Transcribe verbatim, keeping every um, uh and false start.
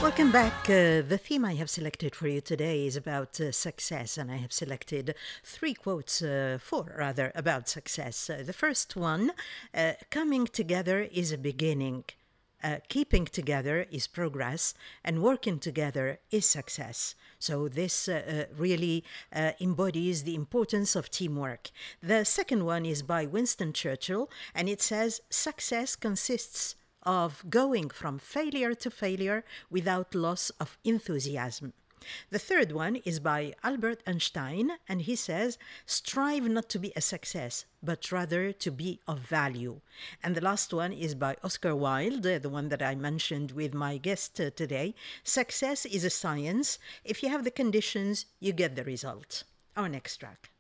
Welcome back. Uh, the theme I have selected for you today is about uh, success, and I have selected three quotes, uh, four rather, about success. Uh, the first one, uh, coming together is a beginning. Uh, keeping together is progress, and working together is success. So this uh, uh, really uh, embodies the importance of teamwork. The second one is by Winston Churchill, and it says, success consists of going from failure to failure without loss of enthusiasm. The third one is by Albert Einstein, and he says, strive not to be a success, but rather to be of value. And the last one is by Oscar Wilde, uh, the one that I mentioned with my guest uh, today. Success is a science. If you have the conditions, you get the result. Our next track.